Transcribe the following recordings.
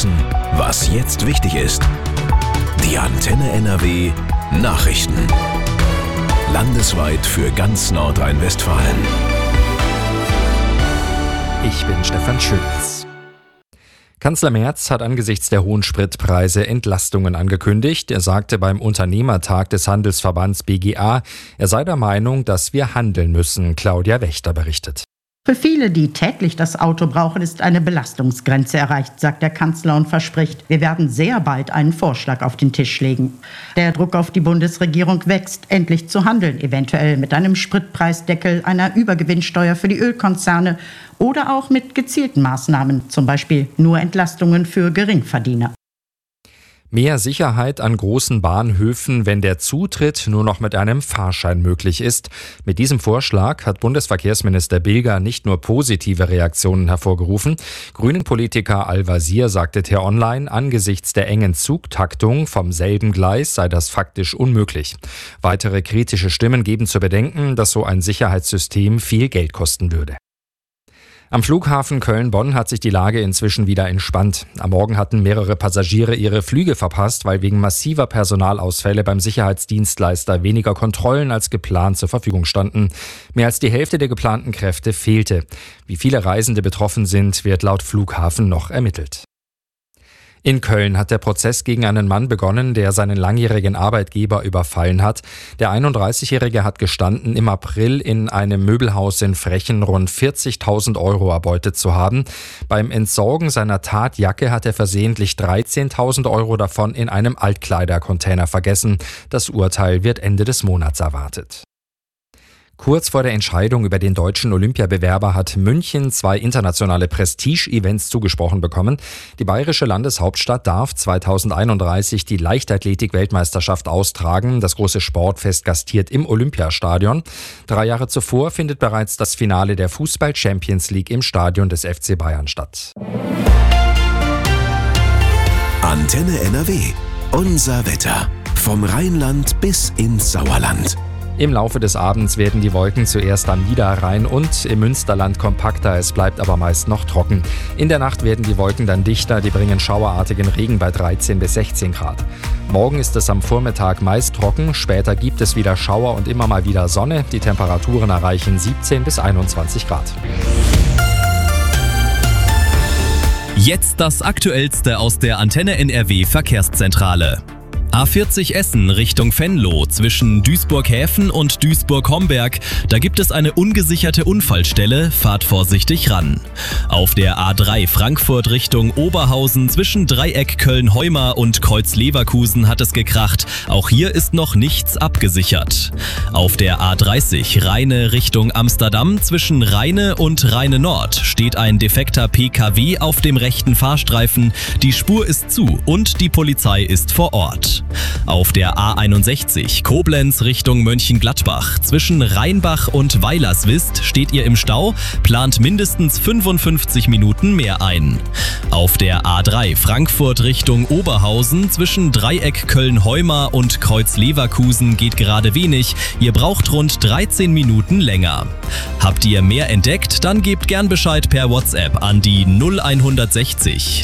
wissen, was jetzt wichtig ist. Die Antenne NRW Nachrichten. Landesweit für ganz Nordrhein-Westfalen. Ich bin Stefan Schütz. Kanzler Merz hat angesichts der hohen Spritpreise Entlastungen angekündigt. Er sagte beim Unternehmertag des Handelsverbands BGA, er sei der Meinung, dass wir handeln müssen. Claudia Wächter berichtet. Für viele, die täglich das Auto brauchen, ist eine Belastungsgrenze erreicht, sagt der Kanzler und verspricht, wir werden sehr bald einen Vorschlag auf den Tisch legen. Der Druck auf die Bundesregierung wächst, endlich zu handeln, eventuell mit einem Spritpreisdeckel, einer Übergewinnsteuer für die Ölkonzerne oder auch mit gezielten Maßnahmen, zum Beispiel nur Entlastungen für Geringverdiener. Mehr Sicherheit an großen Bahnhöfen, wenn der Zutritt nur noch mit einem Fahrschein möglich ist. Mit diesem Vorschlag hat Bundesverkehrsminister Bilger nicht nur positive Reaktionen hervorgerufen. Grünen-Politiker Al-Wazir sagte T-Online, angesichts der engen Zugtaktung vom selben Gleis sei das faktisch unmöglich. Weitere kritische Stimmen geben zu bedenken, dass so ein Sicherheitssystem viel Geld kosten würde. Am Flughafen Köln-Bonn hat sich die Lage inzwischen wieder entspannt. Am Morgen hatten mehrere Passagiere ihre Flüge verpasst, weil wegen massiver Personalausfälle beim Sicherheitsdienstleister weniger Kontrollen als geplant zur Verfügung standen. Mehr als die Hälfte der geplanten Kräfte fehlte. Wie viele Reisende betroffen sind, wird laut Flughafen noch ermittelt. In Köln hat der Prozess gegen einen Mann begonnen, der seinen langjährigen Arbeitgeber überfallen hat. Der 31-Jährige hat gestanden, im April in einem Möbelhaus in Frechen rund 40.000 € erbeutet zu haben. Beim Entsorgen seiner Tatjacke hat er versehentlich 13.000 € davon in einem Altkleidercontainer vergessen. Das Urteil wird Ende des Monats erwartet. Kurz vor der Entscheidung über den deutschen Olympiabewerber hat München 2 internationale Prestige-Events zugesprochen bekommen. Die bayerische Landeshauptstadt darf 2031 die Leichtathletik-Weltmeisterschaft austragen. Das große Sportfest gastiert im Olympiastadion. 3 Jahre zuvor findet bereits das Finale der Fußball-Champions League im Stadion des FC Bayern statt. Antenne NRW. Unser Wetter. Vom Rheinland bis ins Sauerland. Im Laufe des Abends werden die Wolken zuerst am Niederrhein und im Münsterland kompakter, es bleibt aber meist noch trocken. In der Nacht werden die Wolken dann dichter, die bringen schauerartigen Regen bei 13 bis 16 Grad. Morgen ist es am Vormittag meist trocken, später gibt es wieder Schauer und immer mal wieder Sonne. Die Temperaturen erreichen 17 bis 21 Grad. Jetzt das Aktuellste aus der Antenne NRW Verkehrszentrale. A40 Essen Richtung Venlo zwischen Duisburg-Häfen und Duisburg-Homberg. Da gibt es eine ungesicherte Unfallstelle, fahrt vorsichtig ran. Auf der A3 Frankfurt Richtung Oberhausen zwischen Dreieck Köln-Heuma und Kreuz-Leverkusen hat es gekracht. Auch hier ist noch nichts abgesichert. Auf der A30 Rheine Richtung Amsterdam zwischen Rheine und Rheine Nord steht ein defekter PKW auf dem rechten Fahrstreifen. Die Spur ist zu und die Polizei ist vor Ort. Auf der A61 Koblenz Richtung Mönchengladbach zwischen Rheinbach und Weilerswist steht ihr im Stau, plant mindestens 55 Minuten mehr ein. Auf der A3 Frankfurt Richtung Oberhausen zwischen Dreieck Köln-Heuma und Kreuz-Leverkusen geht gerade wenig, ihr braucht rund 13 Minuten länger. Habt ihr mehr entdeckt, dann gebt gern Bescheid per WhatsApp an die 0160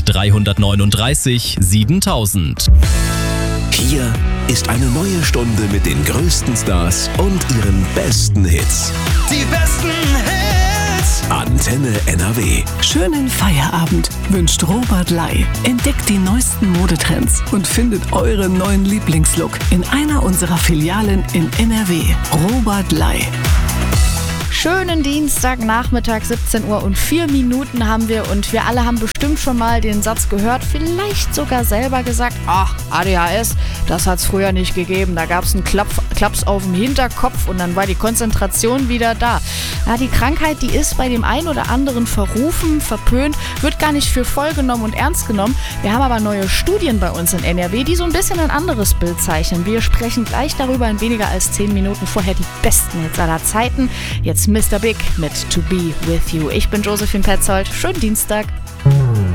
339 7000. Hier ist eine neue Stunde mit den größten Stars und ihren besten Hits. Die besten Hits! Antenne NRW. Schönen Feierabend wünscht Robert Lai. Entdeckt die neuesten Modetrends und findet euren neuen Lieblingslook in einer unserer Filialen in NRW. Robert Lai. Schönen Dienstagnachmittag, 17 Uhr und 4 Minuten haben wir und wir alle haben bestimmt schon mal den Satz gehört, vielleicht sogar selber gesagt, ach, ADHS, das hat's früher nicht gegeben, da gab's einen Klaps auf dem Hinterkopf und dann war die Konzentration wieder da. Ja, die Krankheit, die ist bei dem einen oder anderen verrufen, verpönt, wird gar nicht für voll genommen und ernst genommen. Wir haben aber neue Studien bei uns in NRW, die so ein bisschen ein anderes Bild zeichnen. Wir sprechen gleich darüber in weniger als 10 Minuten. Vorher die besten Hits aller Zeiten. Jetzt Mr. Big mit To Be With You. Ich bin Josephine Petzold. Schönen Dienstag.